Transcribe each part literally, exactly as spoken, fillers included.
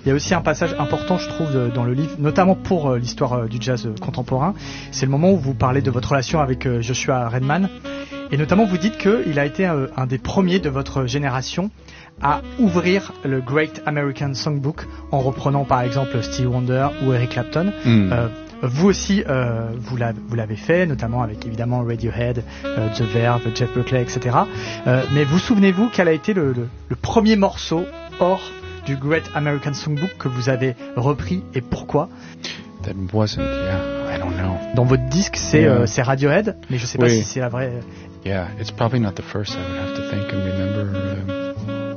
Il y a aussi un passage important, je trouve, de, dans le livre, notamment pour euh, l'histoire euh, du jazz euh, contemporain. C'est le moment où vous parlez de votre relation avec euh, Joshua Redman. Et notamment, vous dites qu'il a été euh, un des premiers de votre génération à ouvrir le Great American Songbook en reprenant par exemple Stevie Wonder ou Eric Clapton. Mm. Euh, vous aussi, euh, vous, l'avez, vous l'avez fait, notamment avec évidemment Radiohead, euh, The Verve, Jeff Buckley, et cetera. Euh, mais vous souvenez-vous quel a été le, le, le premier morceau hors du Great American Songbook que vous avez repris et pourquoi? That wasn't, yeah, I don't know. Dans votre disque, c'est, yeah. euh, c'est Radiohead, mais je sais pas oui. si c'est la vraie. Yeah, it's probably not the first. I would have to think and remember. Um...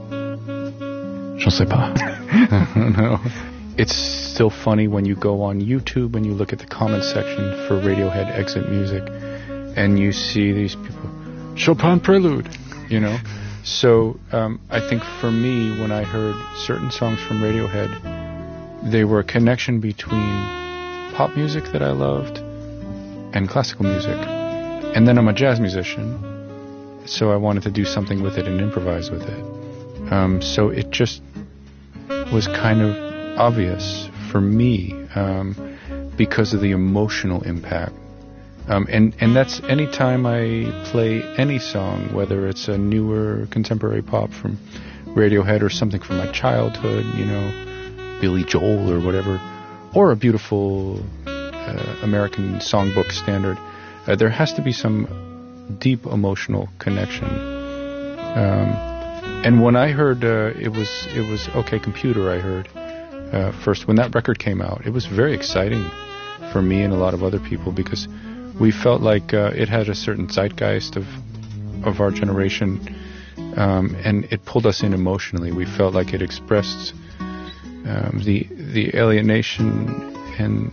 Je sais pas. No. It's still funny when you go on YouTube and you look at the comment section for Radiohead Exit Music and you see these people, Chopin Prelude, you know? So um, I think for me, when I heard certain songs from Radiohead, they were a connection between pop music that I loved and classical music. And then I'm a jazz musician, so I wanted to do something with it and improvise with it. Um, so it just was kind of obvious for me um, because of the emotional impact. Um, and, and that's any time I play any song, whether it's a newer contemporary pop from Radiohead or something from my childhood, you know, Billy Joel or whatever, or a beautiful uh, American songbook standard, uh, there has to be some deep emotional connection. Um, and when I heard uh, it was it was OK Computer, I heard uh, first when that record came out, it was very exciting for me and a lot of other people because we felt like uh, it had a certain zeitgeist of of our generation, um, and it pulled us in emotionally. We felt like it expressed um, the the alienation and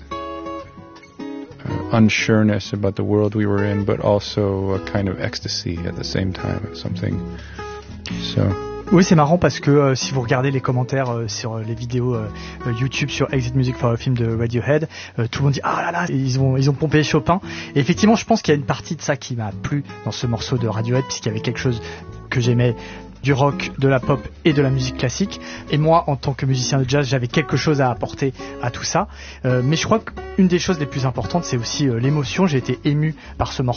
uh, unsureness about the world we were in, but also a kind of ecstasy at the same time. Something. So. Oui, c'est marrant parce que euh, si vous regardez les commentaires euh, sur les vidéos euh, YouTube sur Exit Music for a film de Radiohead, euh, tout le monde dit ah là là, ils ont ils ont pompé Chopin. Et effectivement, je pense qu'il y a une partie de ça qui m'a plu dans ce morceau de Radiohead puisqu'il y avait quelque chose que j'aimais, du rock, de la pop et de la musique classique. Et moi, en tant que musicien de jazz, j'avais quelque chose à apporter à tout ça. Euh, mais je crois qu'une des choses les plus importantes, c'est aussi euh, l'émotion. J'ai été ému par ce morceau.